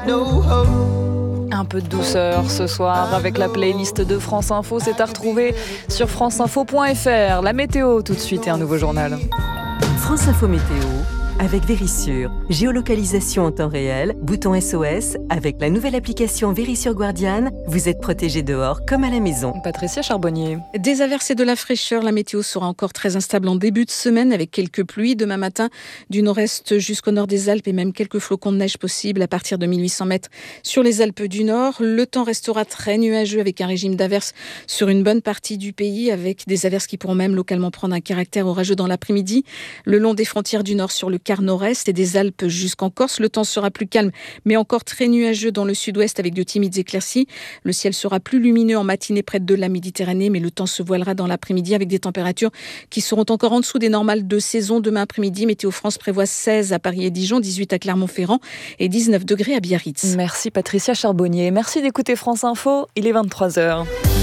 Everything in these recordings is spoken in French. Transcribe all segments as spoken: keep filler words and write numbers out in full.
no hope. Un peu de douceur ce soir avec la playlist de France Info. C'est à retrouver sur franceinfo point f r. La météo tout de suite et un nouveau journal. France Info Météo avec Vérissure. Géolocalisation en temps réel, bouton S O S. Avec la nouvelle application Vérissure Guardian, vous êtes protégé dehors comme à la maison. Patricia Charbonnier. Des averses et de la fraîcheur. La météo sera encore très instable en début de semaine avec quelques pluies. Demain matin, du nord-est jusqu'au nord des Alpes et même quelques flocons de neige possibles à partir de mille huit cents mètres sur les Alpes du Nord. Le temps restera très nuageux avec un régime d'averses sur une bonne partie du pays, avec des averses qui pourront même localement prendre un caractère orageux dans l'après-midi. Le long des frontières du Nord sur le quart nord-est et des Alpes jusqu'en Corse, le temps sera plus calme mais encore très nuageux dans le sud-ouest avec de timides éclaircies. Le ciel sera plus lumineux en matinée près de la Méditerranée, mais le temps se voilera dans l'après-midi avec des températures qui seront encore en dessous des normales de saison. Demain après-midi, Météo France prévoit seize à Paris et Dijon, dix-huit à Clermont-Ferrand et dix-neuf degrés à Biarritz. Merci Patricia Charbonnier. Merci d'écouter France Info. Il est vingt-trois heures.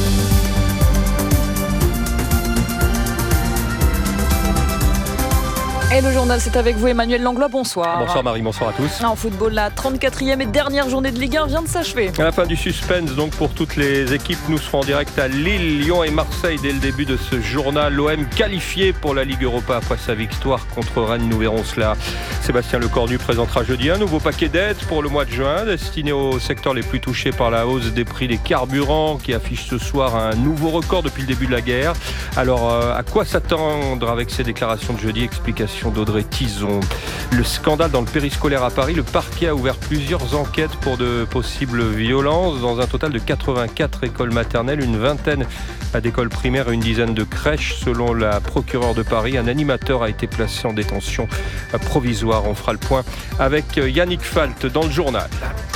Et le journal, c'est avec vous, Emmanuel Langlois, bonsoir. Bonsoir Marie, bonsoir à tous. En football, la trente-quatrième et dernière journée de Ligue un vient de s'achever. À la fin du suspense, donc pour toutes les équipes, nous serons en direct à Lille, Lyon et Marseille dès le début de ce journal. L'O M qualifié pour la Ligue Europa après sa victoire contre Rennes, nous verrons cela. Sébastien Lecornu présentera jeudi un nouveau paquet d'aides pour le mois de juin, destiné aux secteurs les plus touchés par la hausse des prix des carburants, qui affiche ce soir un nouveau record depuis le début de la guerre. Alors, à quoi s'attendre avec ces déclarations de jeudi? Explication d'Audrey Tison. Le scandale dans le périscolaire à Paris, le parquet a ouvert plusieurs enquêtes pour de possibles violences dans un total de quatre-vingt-quatre écoles maternelles, une vingtaine d'écoles primaires et une dizaine de crèches. Selon la procureure de Paris, un animateur a été placé en détention provisoire. On fera le point avec Yannick Falt dans le journal.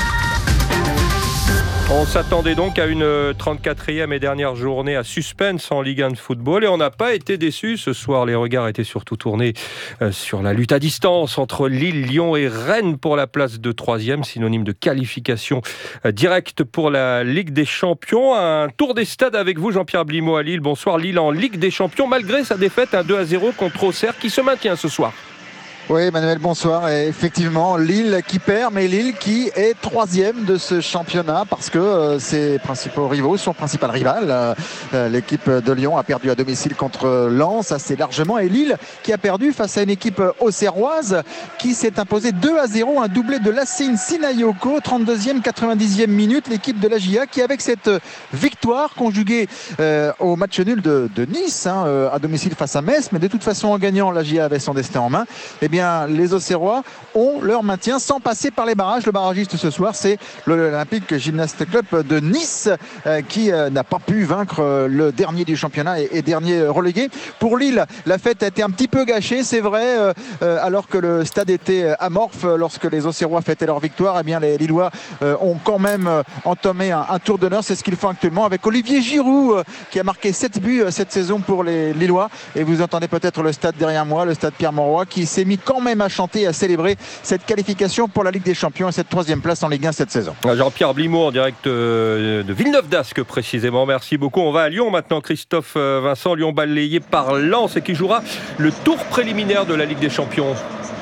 On s'attendait donc à une trente-quatrième et dernière journée à suspense en Ligue un de football et on n'a pas été déçus. Ce soir, les regards étaient surtout tournés sur la lutte à distance entre Lille, Lyon et Rennes pour la place de troisième, synonyme de qualification directe pour la Ligue des Champions. Un tour des stades avec vous, Jean-Pierre Blimaud à Lille. Bonsoir, Lille en Ligue des Champions malgré sa défaite un deux à zéro contre Auxerre qui se maintient ce soir. Oui, Emmanuel, bonsoir. Et effectivement, Lille qui perd, mais Lille qui est troisième de ce championnat parce que euh, ses principaux rivaux, son principal rival, euh, l'équipe de Lyon a perdu à domicile contre Lens assez largement. Et Lille qui a perdu face à une équipe auxerroise qui s'est imposée deux à zéro, un doublé de Lassine Sinayoko, trente-deuxième, quatre-vingt-dixième minute. L'équipe de la J A qui, avec cette victoire conjuguée euh, au match nul de, de Nice, hein, euh, à domicile face à Metz, mais de toute façon en gagnant, la J A avait son destin en main. Eh bien, les Auxerrois ont leur maintien sans passer par les barrages. Le barragiste ce soir, c'est l'Olympique Gymnast Club de Nice euh, qui euh, n'a pas pu vaincre euh, le dernier du championnat et, et dernier relégué. Pour Lille, la fête a été un petit peu gâchée, c'est vrai, euh, euh, alors que le stade était amorphe lorsque les Auxerrois fêtaient leur victoire. Eh bien, les Lillois euh, ont quand même euh, entamé un, un tour d'honneur. C'est ce qu'ils font actuellement avec Olivier Giroud euh, qui a marqué sept buts euh, cette saison pour les Lillois. Et vous entendez peut-être le stade derrière moi, le stade Pierre-Mauroy, qui s'est mis quand même à chanter et à célébrer cette qualification pour la Ligue des Champions et cette troisième place en Ligue un cette saison. Jean-Pierre Blimaud en direct de Villeneuve d'Ascq précisément. Merci beaucoup. On va à Lyon maintenant. Christophe Vincent, Lyon balayé par Lens et qui jouera le tour préliminaire de la Ligue des Champions.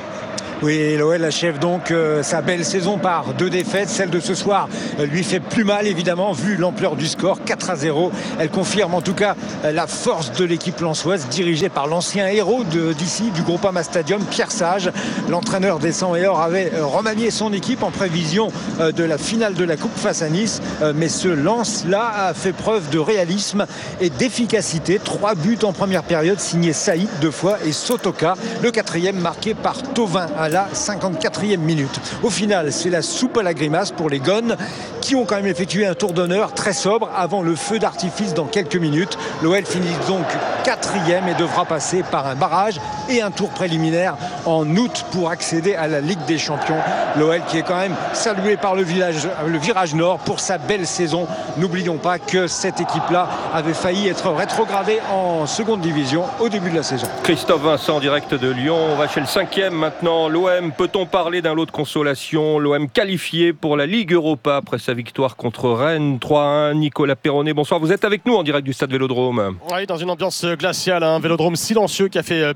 Oui, l'O L achève donc euh, sa belle saison par deux défaites. Celle de ce soir euh, lui fait plus mal évidemment vu l'ampleur du score, quatre à zéro. Elle confirme en tout cas euh, la force de l'équipe lensoise dirigée par l'ancien héros de, d'ici du Groupama Stadium, Pierre Sage. L'entraîneur des cent et or avait euh, remanié son équipe en prévision euh, de la finale de la Coupe face à Nice. Euh, mais ce Lens-là a fait preuve de réalisme et d'efficacité. Trois buts en première période signés Saïd deux fois et Sotoka, le quatrième marqué par Thauvin à la cinquante-quatrième minute. Au final, c'est la soupe à la grimace pour les Gones qui ont quand même effectué un tour d'honneur très sobre avant le feu d'artifice dans quelques minutes. L'O L finit donc quatrième et devra passer par un barrage et un tour préliminaire en août pour accéder à la Ligue des Champions. L'O L qui est quand même salué par le, village, le virage nord pour sa belle saison. N'oublions pas que cette équipe-là avait failli être rétrogradée en seconde division au début de la saison. Christophe Vincent, direct de Lyon. On va chez le cinquième maintenant. L'O M, peut-on parler d'un lot de consolation? L'O M qualifié pour la Ligue Europa après sa victoire contre Rennes trois à un. Nicolas Perronnet, bonsoir. Vous êtes avec nous en direct du stade Vélodrome. Oui, dans une ambiance glaciale, un Vélodrome silencieux qui a fait payer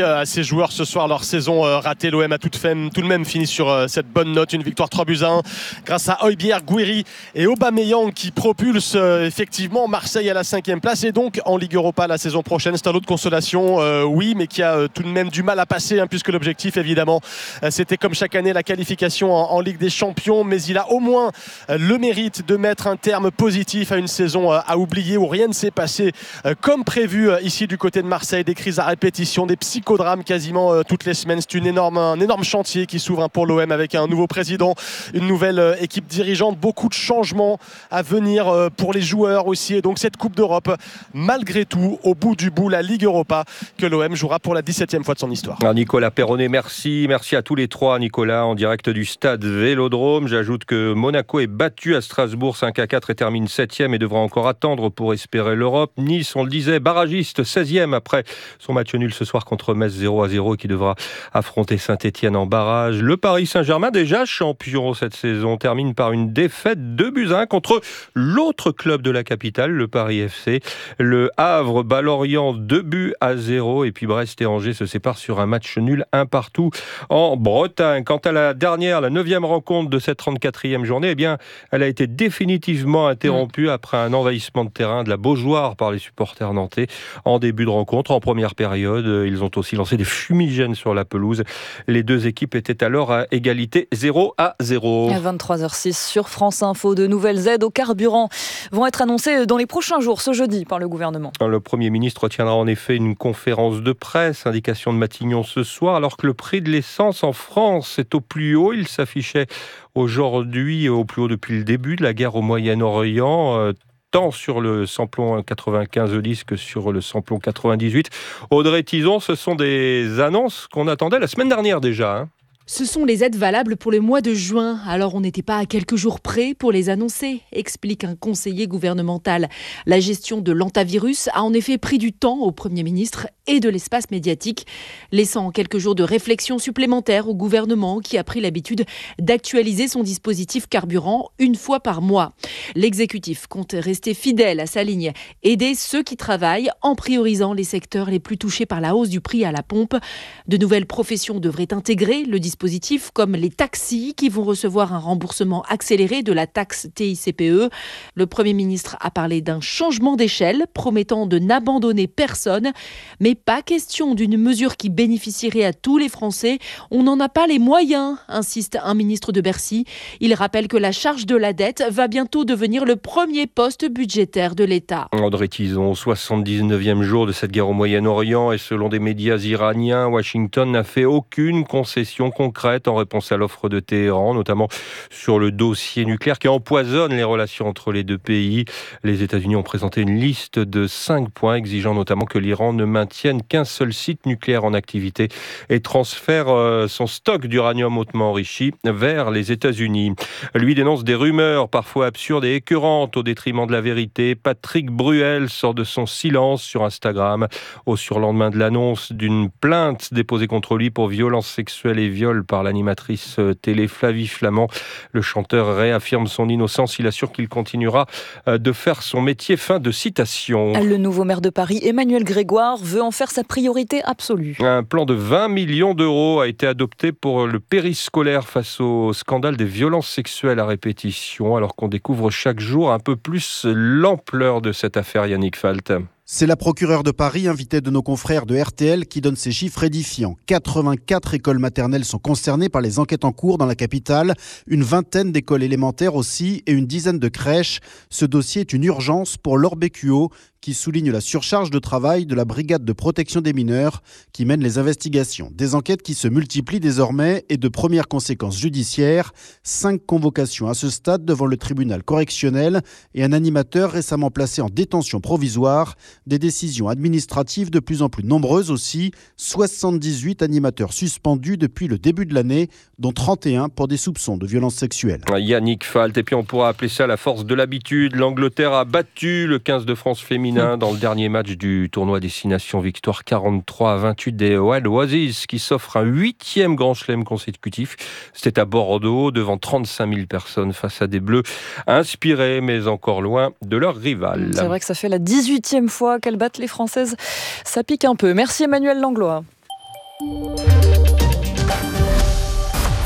à ses joueurs ce soir leur saison ratée. L'O M a tout de, fait, tout de même fini sur cette bonne note, une victoire trois buts à un grâce à Højbjerg, Gouiri et Aubameyang qui propulsent effectivement Marseille à la cinquième place et donc en Ligue Europa la saison prochaine. C'est un lot de consolation, euh, oui, mais qui a euh, tout de même du mal à passer hein, puisque l'objectif évidemment euh, c'était comme chaque année la qualification en, en Ligue des Champions, mais il a au moins euh, le mérite de mettre un terme positif à une saison euh, à oublier où rien ne s'est passé euh, comme prévu euh, ici du côté de Marseille, des crises à répétition, des psychodrames quasiment euh, toutes les semaines. C'est une énorme, un énorme chantier qui s'ouvre hein, pour l'O M avec un nouveau président, une nouvelle euh, équipe dirigeante, beaucoup de changements à venir euh, pour les joueurs aussi, et donc cette Coupe d'Europe malgré tout au bout du bout, la Ligue Europa que l'O M jouera pour la dix-septième fois de son histoire. Alors Nicolas Perronnet, merci merci à tous les trois Nicolas, en direct du stade Vélodrome. J'ajoute que Monaco est battu à Strasbourg cinq à quatre et termine septième et devra encore attendre pour espérer l'Europe. Nice, on le disait, barragiste seizième après son match nul ce soir contre Metz zéro à zéro et qui devra affronter Saint-Etienne en barrage. Le Paris Saint-Germain, déjà champion cette saison, termine par une défaite deux buts à un contre l'autre club de la capitale, le Paris F C. Le Havre bat Lorient deux buts à zéro et puis Brest et Angers se séparent sur un match nul un partout en Bretagne. Quant à la dernière, la neuvième rencontre de cette trente-quatrième journée, eh bien, elle a été définitivement interrompue après un envahissement de terrain de la Beaujoire par les supporters nantais en début de rencontre. En première période, ils ont aussi lancé des fumigènes sur la pelouse. Les deux équipes étaient alors à égalité zéro à zéro. À vingt-trois heures six sur France Info, de nouvelles aides au carburant vont être annoncées dans les prochains jours, ce jeudi, par le gouvernement. Le Premier ministre tiendra en effet une conférence de presse, indication de Matignon ce soir, alors que le prix de l'essence en France est au plus haut. Il s'affichait aujourd'hui au plus haut depuis le début de la guerre au Moyen-Orient, euh, tant sur le samplon quatre-vingt-quinze dix que sur le samplon quatre-vingt-dix-huit. Audrey Tison, ce sont des annonces qu'on attendait la semaine dernière déjà, hein. Ce sont les aides valables pour le mois de juin, alors on n'était pas à quelques jours près pour les annoncer, explique un conseiller gouvernemental. La gestion de l'antavirus a en effet pris du temps au Premier ministre et de l'espace médiatique, laissant quelques jours de réflexion supplémentaire au gouvernement qui a pris l'habitude d'actualiser son dispositif carburant une fois par mois. L'exécutif compte rester fidèle à sa ligne, aider ceux qui travaillent en priorisant les secteurs les plus touchés par la hausse du prix à la pompe. De nouvelles professions devraient intégrer le dispositif dispositifs comme les taxis qui vont recevoir un remboursement accéléré de la taxe T I C P E. Le Premier ministre a parlé d'un changement d'échelle promettant de n'abandonner personne, mais pas question d'une mesure qui bénéficierait à tous les Français. On n'en a pas les moyens, insiste un ministre de Bercy. Il rappelle que la charge de la dette va bientôt devenir le premier poste budgétaire de l'État. Audrey Tison, soixante-dix-neuvième jour de cette guerre au Moyen-Orient et selon des médias iraniens, Washington n'a fait aucune concession concrète en réponse à l'offre de Téhéran, notamment sur le dossier nucléaire qui empoisonne les relations entre les deux pays. Les États-Unis ont présenté une liste de cinq points exigeant notamment que l'Iran ne maintienne qu'un seul site nucléaire en activité et transfère euh, son stock d'uranium hautement enrichi vers les États-Unis. Lui dénonce des rumeurs parfois absurdes et écœurantes au détriment de la vérité. Patrick Bruel sort de son silence sur Instagram au surlendemain de l'annonce d'une plainte déposée contre lui pour violence sexuelle et viol par l'animatrice télé Flavie Flamand. Le chanteur réaffirme son innocence. Il assure qu'il continuera de faire son métier. Fin de citation. Le nouveau maire de Paris, Emmanuel Grégoire, veut en faire sa priorité absolue. Un plan de vingt millions d'euros a été adopté pour le périscolaire face au scandale des violences sexuelles à répétition, alors qu'on découvre chaque jour un peu plus l'ampleur de cette affaire. Yannick Falt. C'est la procureure de Paris, invitée de nos confrères de R T L, qui donne ces chiffres édifiants. quatre-vingt-quatre écoles maternelles sont concernées par les enquêtes en cours dans la capitale, une vingtaine d'écoles élémentaires aussi et une dizaine de crèches. Ce dossier est une urgence pour Laure Bécuot, qui souligne la surcharge de travail de la brigade de protection des mineurs qui mène les investigations. Des enquêtes qui se multiplient désormais et de premières conséquences judiciaires. Cinq convocations à ce stade devant le tribunal correctionnel et un animateur récemment placé en détention provisoire. Des décisions administratives de plus en plus nombreuses aussi. soixante-dix-huit animateurs suspendus depuis le début de l'année, dont trente et un pour des soupçons de violences sexuelles. Yannick Falt, et puis on pourra appeler ça la force de l'habitude. L'Angleterre a battu le quinze de France féminin dans le dernier match du tournoi Destination, victoire quarante-trois à vingt-huit des Wild Oasis qui s'offrent un huitième grand chelem consécutif. C'était à Bordeaux devant trente-cinq mille personnes face à des Bleus inspirés mais encore loin de leur rival. C'est vrai que ça fait la dix-huitième fois qu'elles battent les Françaises. Ça pique un peu. Merci Emmanuel Langlois.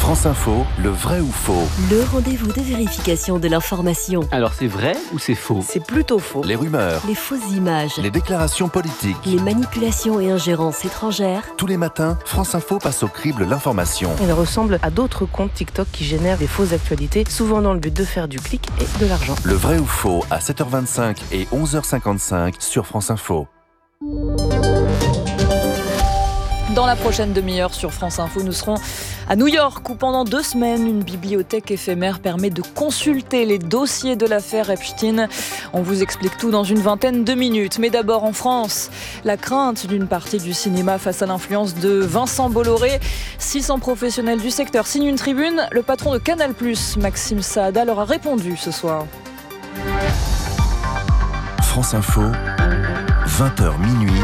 France Info, le vrai ou faux? Le rendez-vous de vérification de l'information. Alors c'est vrai ou c'est faux? C'est plutôt faux. Les rumeurs, les fausses images, les déclarations politiques, les manipulations et ingérences étrangères. Tous les matins, France Info passe au crible l'information. Elle ressemble à d'autres comptes TikTok qui génèrent des fausses actualités, souvent dans le but de faire du clic et de l'argent. Le vrai ou faux à sept heures vingt-cinq et onze heures cinquante-cinq sur France Info. Dans la prochaine demi-heure sur France Info, nous serons à New York où pendant deux semaines, une bibliothèque éphémère permet de consulter les dossiers de l'affaire Epstein. On vous explique tout dans une vingtaine de minutes. Mais d'abord en France, la crainte d'une partie du cinéma face à l'influence de Vincent Bolloré. six cents professionnels du secteur signent une tribune. Le patron de Canal plus, Maxime Saada, leur a répondu ce soir. France Info, vingt heures minuit.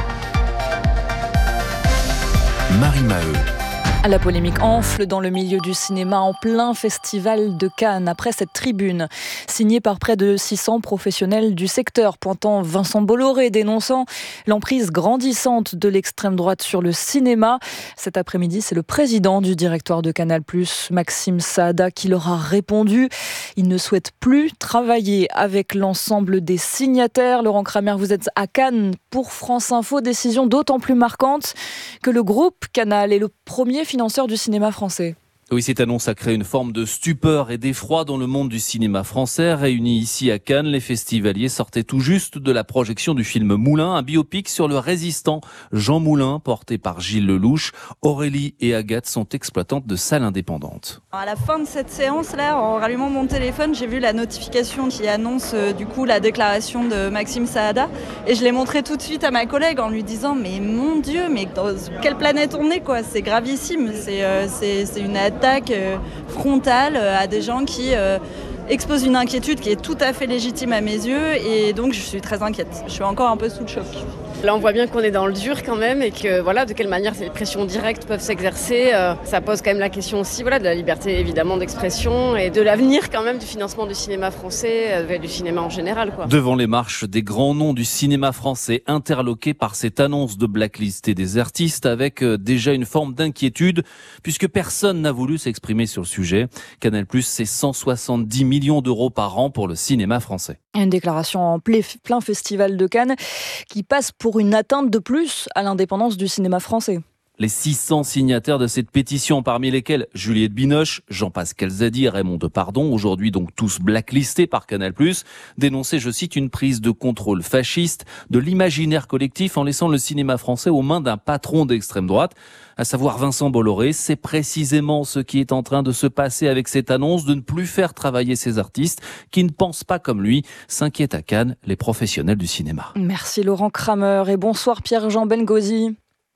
Marie Maheu. La polémique enfle dans le milieu du cinéma en plein festival de Cannes après cette tribune signée par près de six cents professionnels du secteur pointant Vincent Bolloré, dénonçant l'emprise grandissante de l'extrême droite sur le cinéma. Cet après-midi, c'est le président du directoire de Canal plus, Maxime Saada, qui leur a répondu. Il ne souhaite plus travailler avec l'ensemble des signataires. Laurent Kramer, vous êtes à Cannes pour France Info, décision d'autant plus marquante que le groupe Canal est le premier financeur du cinéma français. Oui, cette annonce a créé une forme de stupeur et d'effroi dans le monde du cinéma français. Réunis ici à Cannes, les festivaliers sortaient tout juste de la projection du film Moulin, un biopic sur le résistant Jean Moulin, porté par Gilles Lelouch. Aurélie et Agathe sont exploitantes de salles indépendantes. À la fin de cette séance-là, en rallumant mon téléphone, j'ai vu la notification qui annonce euh, du coup la déclaration de Maxime Saada et je l'ai montré tout de suite à ma collègue en lui disant mais mon Dieu, mais dans quelle planète on est quoi ? C'est gravissime, c'est, euh, c'est, c'est une attaque frontale à des gens qui euh, exposent une inquiétude qui est tout à fait légitime à mes yeux et donc je suis très inquiète. Je suis encore un peu sous le choc. Là, on voit bien qu'on est dans le dur quand même et que voilà, de quelle manière ces pressions directes peuvent s'exercer. Euh, ça pose quand même la question aussi voilà, de la liberté évidemment d'expression et de l'avenir quand même du financement du cinéma français, euh, du cinéma en général, quoi. Devant les marches des grands noms du cinéma français interloqués par cette annonce de blacklister des artistes avec euh, déjà une forme d'inquiétude puisque personne n'a voulu s'exprimer sur le sujet. Canal plus, c'est cent soixante-dix millions d'euros par an pour le cinéma français. Une déclaration en plein festival de Cannes qui passe pour une atteinte de plus à l'indépendance du cinéma français. Les six cents signataires de cette pétition, parmi lesquels Juliette Binoche, Jean-Pascal Zadi et Raymond Depardon, aujourd'hui donc tous blacklistés par Canal plus, dénonçaient, je cite, une prise de contrôle fasciste de l'imaginaire collectif en laissant le cinéma français aux mains d'un patron d'extrême droite, à savoir Vincent Bolloré. C'est précisément ce qui est en train de se passer avec cette annonce de ne plus faire travailler ces artistes qui ne pensent pas comme lui, s'inquiètent à Cannes les professionnels du cinéma. Merci Laurent Kramer et bonsoir Pierre-Jean Bengozi.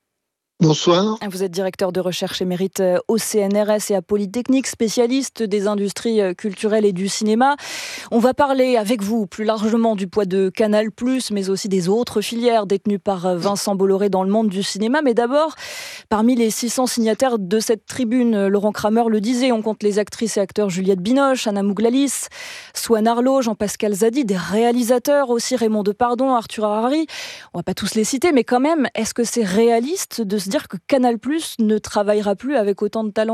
Bonsoir. Vous êtes directeur de recherche émérite au C N R S et à Polytechnique, spécialiste des industries culturelles et du cinéma. On va parler avec vous plus largement du poids de Canal plus, mais aussi des autres filières détenues par Vincent Bolloré dans le monde du cinéma. Mais d'abord, parmi les six cents signataires de cette tribune, Laurent Kramer le disait, on compte les actrices et acteurs Juliette Binoche, Anna Mouglalis, Swan Arlo, Jean-Pascal Zadi, des réalisateurs aussi, Raymond Depardon, Arthur Harari. On va pas tous les citer, mais quand même, est-ce que c'est réaliste de se dire que Canal plus ne travaillera plus avec autant de talents ?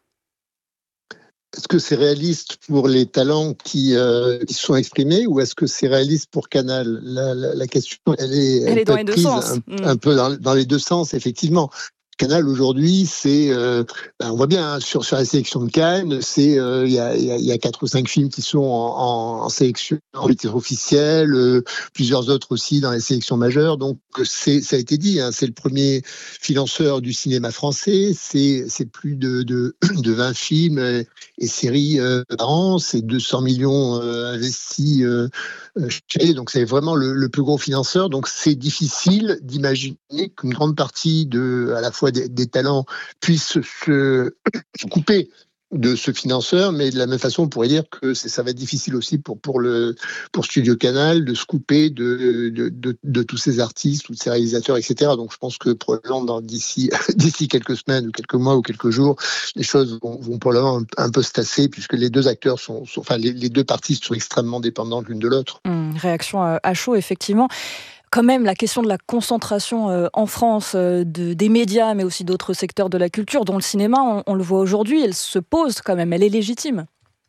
Est-ce que c'est réaliste pour les talents qui, euh, qui sont exprimés ou est-ce que c'est réaliste pour Canal ? la, la, la question, elle est, elle elle est peut dans les être deux prise sens. Un, mmh. un peu dans, dans les deux sens, effectivement. Canal aujourd'hui, c'est, euh, ben on voit bien hein, sur sur la sélection de Cannes, c'est il euh, y a il y a, y a quatre ou cinq films qui sont en, en, en sélection en titre officiel, euh, plusieurs autres aussi dans les sélections majeures. Donc c'est ça a été dit, hein, c'est le premier financeur du cinéma français. C'est c'est plus de de, de vingt films et, et séries euh, par an. C'est deux cents millions euh, investis. Euh, Donc c'est vraiment le, le plus gros financeur. Donc c'est difficile d'imaginer qu'une grande partie de, à la fois des, des talents puissent se, se couper de ce financeur, mais de la même façon, on pourrait dire que c'est, ça va être difficile aussi pour, pour, le, pour Studio Canal de se couper de, de, de, de tous ces artistes, tous ces réalisateurs, et cetera. Donc je pense que probablement dans, d'ici, d'ici quelques semaines, ou quelques mois, ou quelques jours, les choses vont, vont probablement un, un peu se tasser, puisque les deux acteurs sont, sont enfin les, les deux parties sont extrêmement dépendantes l'une de l'autre. Mmh, réaction à chaud, effectivement. quand même la question de la concentration euh, en France euh, de, des médias, mais aussi d'autres secteurs de la culture, dont le cinéma, on, on le voit aujourd'hui, elle se pose quand même, elle est légitime.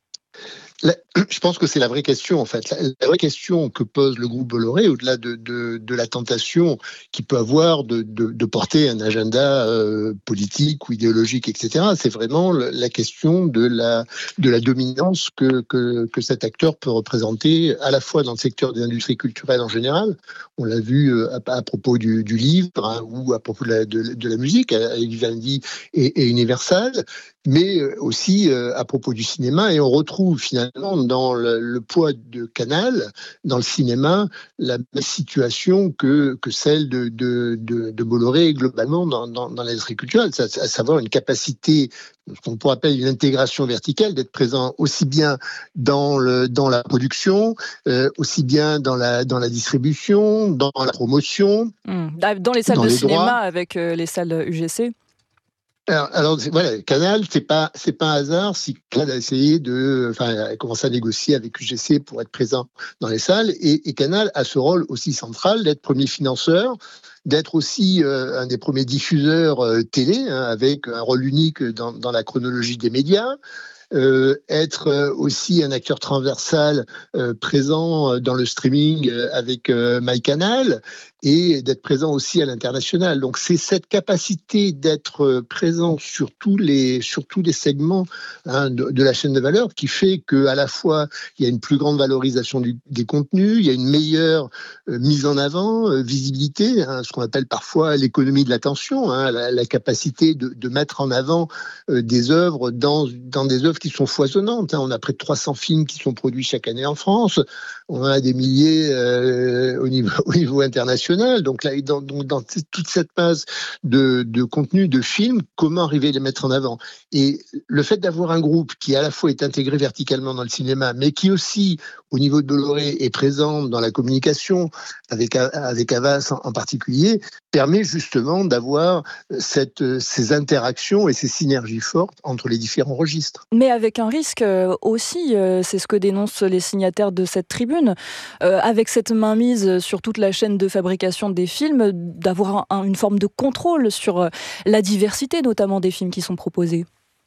La, je pense que c'est la vraie question, en fait. La, la vraie question que pose le groupe Bolloré, au-delà de, de, de la tentation qu'il peut avoir de, de, de porter un agenda euh, politique ou idéologique, et cetera, c'est vraiment la question de la, de la dominance que, que, que cet acteur peut représenter, à la fois dans le secteur des industries culturelles en général. On l'a vu à, à propos du, du livre, hein, ou à propos de la, de, de la musique, avec Vivendi et, et Universal, mais aussi euh, à propos du cinéma. Et on retrouve finalement dans le, le poids de Canal, dans le cinéma, la même situation que, que celle de, de, de, de Bolloré globalement dans, dans, dans l'industrie culturelle, à savoir une capacité, ce qu'on pourrait appeler une intégration verticale, d'être présent aussi bien dans, le, dans la production, euh, aussi bien dans la, dans la distribution, dans la promotion. Mmh. Dans les salles dans de les cinéma droits. avec euh, les salles U G C. Alors, alors voilà, Canal, c'est pas c'est pas un hasard si Canal a essayé de, enfin, a commencé à négocier avec U G C pour être présent dans les salles, et, et Canal a ce rôle aussi central d'être premier financeur, d'être aussi euh, un des premiers diffuseurs euh, télé, hein, avec un rôle unique dans, dans la chronologie des médias. Euh, être euh, aussi un acteur transversal euh, présent dans le streaming euh, avec euh, MyCanal, et d'être présent aussi à l'international. Donc c'est cette capacité d'être présent sur tous les, sur tous les segments, hein, de, de la chaîne de valeur qui fait qu'à la fois il y a une plus grande valorisation du, des contenus, il y a une meilleure euh, mise en avant, euh, visibilité, hein, ce qu'on appelle parfois l'économie de l'attention, hein, la, la capacité de, de mettre en avant euh, des œuvres dans, dans des œuvres qui sont foisonnantes. Hein. On a près de trois cents films qui sont produits chaque année en France. On a des milliers euh, au niveau, au niveau international. Donc là, dans, donc dans toute cette masse de, de contenu, de films, comment arriver à les mettre en avant? Et le fait d'avoir un groupe qui à la fois est intégré verticalement dans le cinéma, mais qui aussi, au niveau de Bolloré, est présent dans la communication, avec, avec Havas en, en particulier, permet justement d'avoir cette, ces interactions et ces synergies fortes entre les différents registres. Mais avec un risque aussi, c'est ce que dénoncent les signataires de cette tribune, euh, avec cette mainmise sur toute la chaîne de fabrication des films, d'avoir un, une forme de contrôle sur la diversité notamment des films qui sont proposés.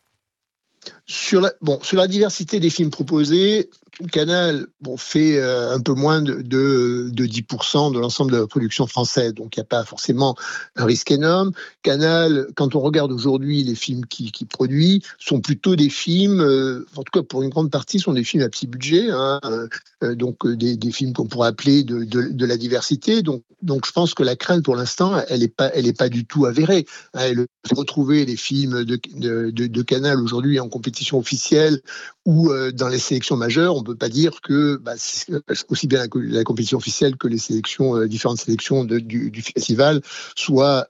Sur la, bon, sur la diversité des films proposés, Canal bon, fait euh, un peu moins de, de, de dix pour cent de l'ensemble de la production française, donc il n'y a pas forcément un risque énorme. Canal, quand on regarde aujourd'hui les films qu'il qui produit, sont plutôt des films, euh, en tout cas pour une grande partie, sont des films à petit budget, hein, euh, donc euh, des, des films qu'on pourrait appeler de, de, de la diversité. Donc, donc je pense que la crainte pour l'instant, elle n'est pas, elle est pas du tout avérée. Elle, retrouver les films de, de, de, de Canal aujourd'hui en compétition officielle ou euh, dans les sélections majeures, on ne peut pas dire que bah, aussi bien la, la compétition officielle que les sélections, euh, différentes sélections de, du, du festival soient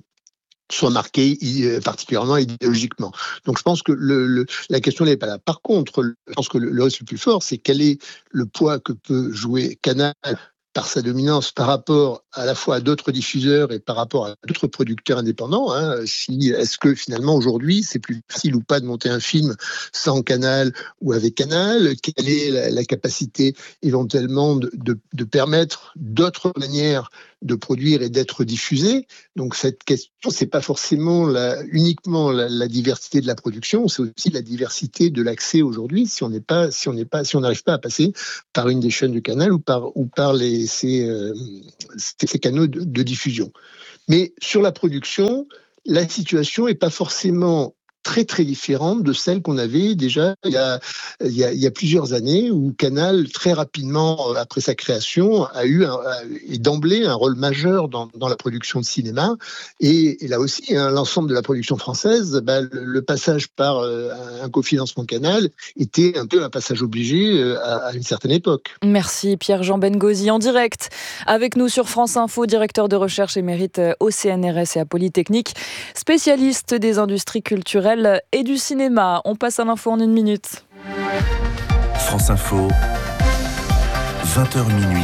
soit marquées particulièrement idéologiquement. Donc je pense que le, le, la question n'est pas là. Par contre, je pense que le, le risque le plus fort, c'est quel est le poids que peut jouer Canal par sa dominance par rapport à la fois à d'autres diffuseurs et par rapport à d'autres producteurs indépendants. Hein. Si, est-ce que finalement aujourd'hui c'est plus facile ou pas de monter un film sans Canal ou avec Canal? Quelle est la, la capacité éventuellement de, de, de permettre d'autres manières de produire et d'être diffusé? Donc cette question, c'est pas forcément la, uniquement la, la diversité de la production, c'est aussi la diversité de l'accès aujourd'hui. Si on n'est pas, si on n'est pas, si on n'arrive pas à passer par une des chaînes de Canal ou par ou par les ces, euh, ces canaux de, de diffusion. Mais sur la production, la situation est pas forcément très très différente de celle qu'on avait déjà il y a, il y a, il y a plusieurs années, où Canal, très rapidement après sa création, a eu un, et d'emblée un rôle majeur dans, dans la production de cinéma. Et, et là aussi, hein, l'ensemble de la production française, bah, le, le passage par euh, un cofinancement Canal était un peu un passage obligé euh, à, à une certaine époque. Merci Pierre-Jean Bengozi, en direct avec nous sur France Info, directeur de recherche émérite au C N R S et à Polytechnique, spécialiste des industries culturelles et du cinéma. On passe à l'info en une minute. France Info, vingt heures minuit.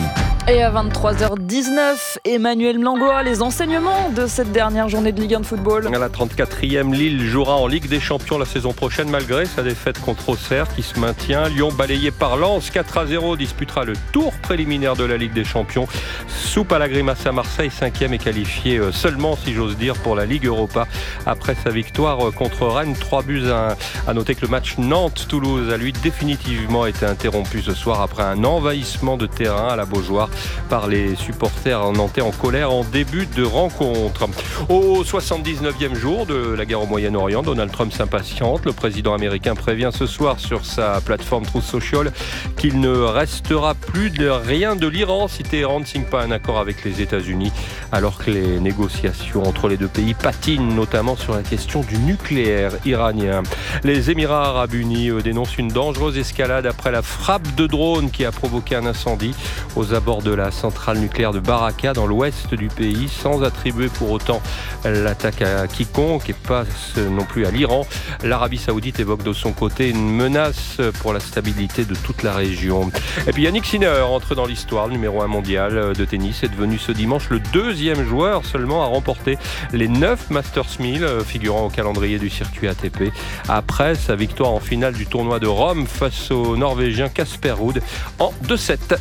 Et à vingt-trois heures dix-neuf, Emmanuel Langlois, les enseignements de cette dernière journée de Ligue un de football. À la trente-quatrième, Lille jouera en Ligue des Champions la saison prochaine malgré sa défaite contre Auxerre qui se maintient. Lyon, balayé par Lens quatre à zéro, disputera le tour préliminaire de la Ligue des Champions. Soupe à la grimace à Marseille, cinquième et qualifié seulement, si j'ose dire, pour la Ligue Europa après sa victoire contre Rennes, trois buts à un. À noter que le match Nantes-Toulouse a lui définitivement été interrompu ce soir après un envahissement de terrain à la Beaujoire par les supporters nantais en colère en début de rencontre. Au soixante-dix-neuvième jour de la guerre au Moyen-Orient, Donald Trump s'impatiente. Le président américain prévient ce soir sur sa plateforme Truth Social qu'il ne restera plus de rien de l'Iran si Téhéran ne signe pas un accord avec les États-Unis, alors que les négociations entre les deux pays patinent, notamment sur la question du nucléaire iranien. Les Émirats arabes unis dénoncent une dangereuse escalade après la frappe de drone qui a provoqué un incendie aux abords de la centrale nucléaire de Baraka dans l'ouest du pays, sans attribuer pour autant l'attaque à quiconque et pas non plus à l'Iran. L'Arabie Saoudite évoque de son côté une menace pour la stabilité de toute la région. Et puis Yannick Sinner entre dans l'histoire, le numéro un mondial de tennis, est devenu ce dimanche le deuxième joueur seulement à remporter les neuf Masters mille figurant au calendrier du circuit A T P, après sa victoire en finale du tournoi de Rome face au Norvégien Casper Ruud en deux sept.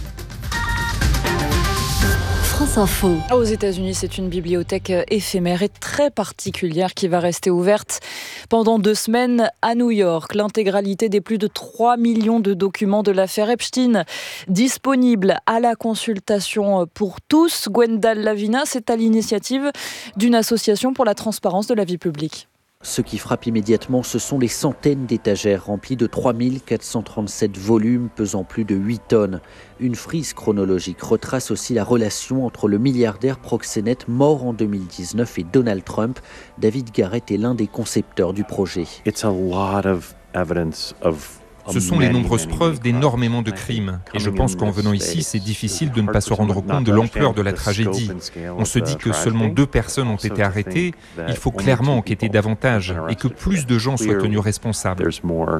France Info. Aux États-Unis, c'est une bibliothèque éphémère et très particulière qui va rester ouverte pendant deux semaines à New York. L'intégralité des plus de trois millions de documents de l'affaire Epstein disponibles à la consultation pour tous. Gwendal Lavina, c'est à l'initiative d'une association pour la transparence de la vie publique. Ce qui frappe immédiatement, ce sont les centaines d'étagères remplies de trois mille quatre cent trente-sept volumes pesant plus de huit tonnes. Une frise chronologique retrace aussi la relation entre le milliardaire proxénète mort en deux mille dix-neuf et Donald Trump. David Garrett est l'un des concepteurs du projet. It's a lot of evidence of Ce sont les nombreuses preuves d'énormément de crimes. Et je pense qu'en venant ici, c'est difficile de ne pas se rendre compte de l'ampleur de la tragédie. On se dit que seulement deux personnes ont été arrêtées. Il faut clairement enquêter davantage et que plus de gens soient tenus responsables.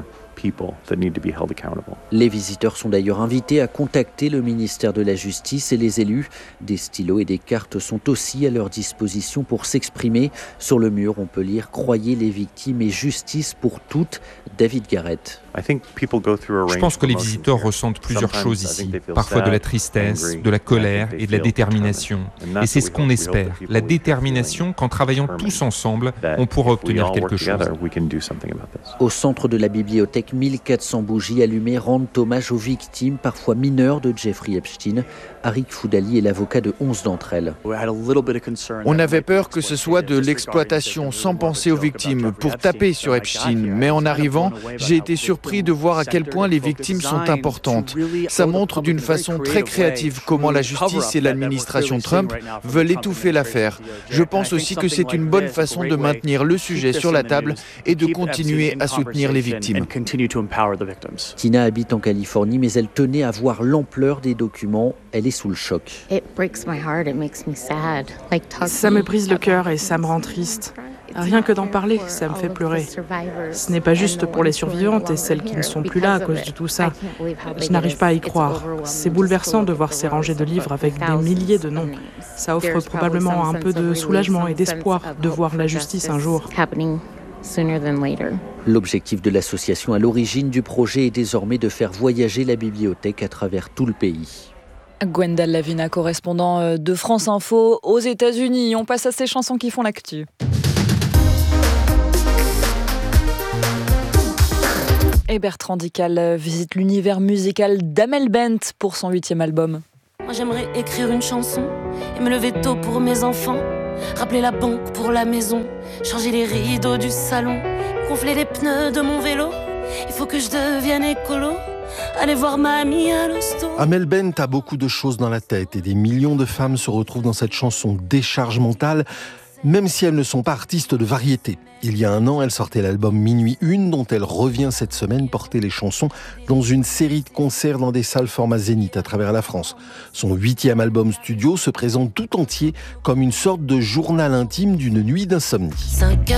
Les visiteurs sont d'ailleurs invités à contacter le ministère de la Justice et les élus. Des stylos et des cartes sont aussi à leur disposition pour s'exprimer. Sur le mur, on peut lire « Croyez les victimes et justice pour toutes », David Garrett. Je pense que les visiteurs ressentent plusieurs choses ici. Parfois de la tristesse, de la colère et de la détermination. Et c'est ce qu'on espère. La détermination qu'en travaillant tous ensemble, on pourra obtenir quelque chose. Au centre de la bibliothèque, mille quatre cents bougies allumées rendent hommage aux victimes, parfois mineures, de Jeffrey Epstein. Arik Foudali est l'avocat de onze d'entre elles. On avait peur que ce soit de l'exploitation sans penser aux victimes pour taper sur Epstein. Mais en arrivant, j'ai été surpris de voir à quel point les victimes sont importantes. Ça montre d'une façon très créative comment la justice et l'administration Trump veulent étouffer l'affaire. Je pense aussi que c'est une bonne façon de maintenir le sujet sur la table et de continuer à soutenir les victimes. Tina habite en Californie, mais elle tenait à voir l'ampleur des documents. Elle est sous le choc. Ça me brise le cœur et ça me rend triste. Rien que d'en parler, ça me fait pleurer. Ce n'est pas juste pour les survivantes et celles qui ne sont plus là à cause de tout ça. Je n'arrive pas à y croire. C'est bouleversant de voir ces rangées de livres avec des milliers de noms. Ça offre probablement un peu de soulagement et d'espoir de voir la justice un jour. L'objectif de l'association à l'origine du projet est désormais de faire voyager la bibliothèque à travers tout le pays. Gwendal Lavina, correspondant de France Info aux États-Unis. On passe à ces chansons qui font l'actu. Et Bertrand Dical visite l'univers musical d'Amel Bent pour son huitième album. Moi j'aimerais écrire une chanson et me lever tôt pour mes enfants. Rappeler la banque pour la maison, changer les rideaux du salon, gonfler les pneus de mon vélo. Il faut que je devienne écolo, aller voir mamie à l'hosto. Amel Bent a beaucoup de choses dans la tête et des millions de femmes se retrouvent dans cette chanson Décharge mentale, même si elles ne sont pas artistes de variété. Il y a un an, elle sortait l'album Minuit Une, dont elle revient cette semaine porter les chansons dans une série de concerts dans des salles format Zénith à travers la France. Son huitième album studio se présente tout entier comme une sorte de journal intime d'une nuit d'insomnie.